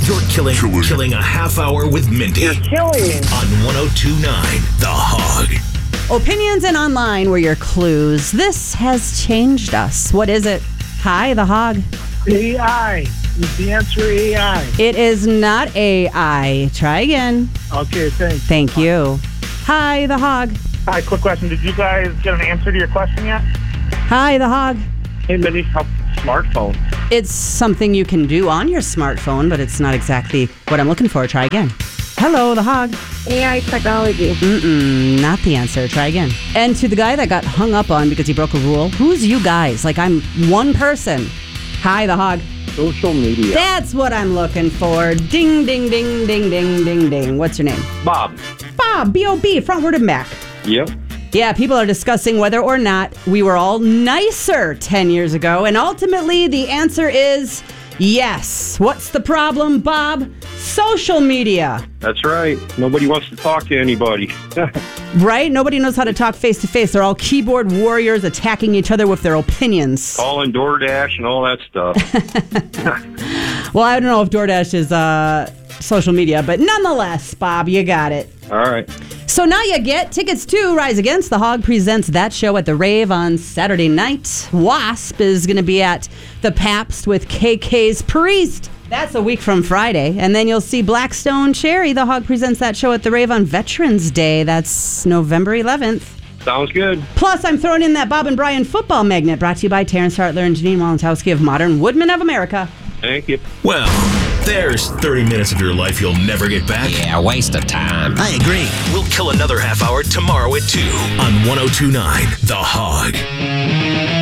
You're killing a half hour with Mindy. You're killing. On 102.9 The Hog. Opinions and online were your clues. This has changed us. What is it? Hi, The Hog. AI. Is the answer AI? It is not AI. Try again. Okay, thanks. Thank you. Hi, The Hog. Hi, quick question. Did you guys get an answer to your question yet? Hi, The Hog. Hey, Mindy, smartphone. It's something you can do on your smartphone, but it's not exactly what I'm looking for. Try again. Hello, The Hog. AI technology. Not the answer. Try again. And to the guy that got hung up on because he broke a rule, who's you guys? Like, I'm one person. Hi, The Hog. Social media. That's what I'm looking for. Ding, ding, ding, ding, ding, ding, ding. What's your name? Bob. Bob, B-O-B, frontward and back. Yep. Yeah, people are discussing whether or not we were all nicer 10 years ago, and ultimately the answer is yes. What's the problem, Bob? Social media. That's right. Nobody wants to talk to anybody. Right? Nobody knows how to talk face-to-face. They're all keyboard warriors attacking each other with their opinions. Calling DoorDash and all that stuff. Well, I don't know if DoorDash is social media, but nonetheless, Bob, you got it. All right. So now you get tickets to Rise Against. The Hog presents that show at the Rave on Saturday night. Wasp is going to be at the Pabst with KK's Priest. That's a week from Friday. And then you'll see Blackstone Cherry. The Hog presents that show at the Rave on Veterans Day. That's November 11th. Sounds good. Plus, I'm throwing in that Bob and Brian football magnet brought to you by Terrence Hartler and Janine Walentowski of Modern Woodmen of America. Thank you. Well, there's 30 minutes of your life you'll never get back. Yeah, waste of time. I agree. We'll kill another half hour tomorrow at 2 on 102.9 The Hog.